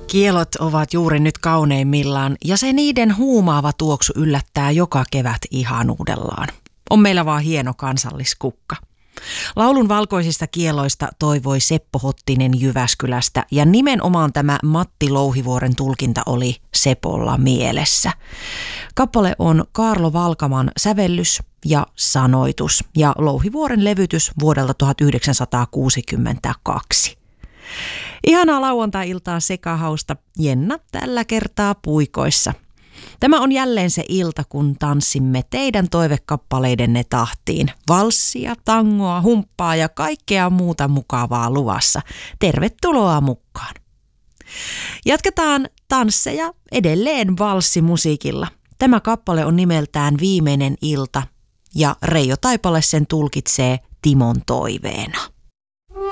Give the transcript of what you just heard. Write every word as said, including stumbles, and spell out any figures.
Kielot ovat juuri nyt kauneimmillaan ja se niiden huumaava tuoksu yllättää joka kevät ihanuudellaan. On meillä vaan hieno kansalliskukka. Laulun valkoisista kieloista toivoi Seppo Hottinen Jyväskylästä ja nimenomaan tämä Matti Louhivuoren tulkinta oli Sepolla mielessä. Kappale on Kaarlo Valkaman sävellys ja sanoitus ja Louhivuoren levytys vuodelta tuhatyhdeksänsataakuusikymmentäkaksi. Ihanaa lauantai-iltaa sekahausta, Jenna tällä kertaa puikoissa. Tämä on jälleen se ilta, kun tanssimme teidän toivekappaleidenne tahtiin. Valssia, tangoa, humppaa ja kaikkea muuta mukavaa luvassa. Tervetuloa mukaan. Jatketaan tansseja edelleen valssimusiikilla. Tämä kappale on nimeltään Viimeinen ilta ja Reijo Taipale sen tulkitsee Timon toiveena.